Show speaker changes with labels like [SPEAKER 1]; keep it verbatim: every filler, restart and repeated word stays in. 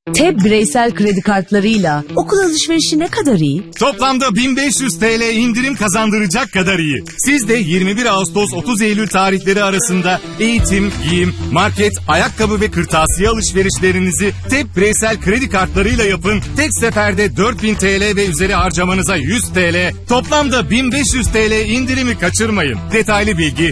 [SPEAKER 1] T E B bireysel kredi kartlarıyla okul alışverişi ne kadar iyi?
[SPEAKER 2] Toplamda bin beş yüz TL indirim kazandıracak kadar iyi. Siz de yirmi bir Ağustos otuz Eylül tarihleri arasında eğitim, giyim, market, ayakkabı ve kırtasiye alışverişlerinizi T E B bireysel kredi kartlarıyla yapın. Tek seferde dört bin TL ve üzeri harcamanıza yüz TL, toplamda bin beş yüz TL indirimi kaçırmayın. Detaylı bilgi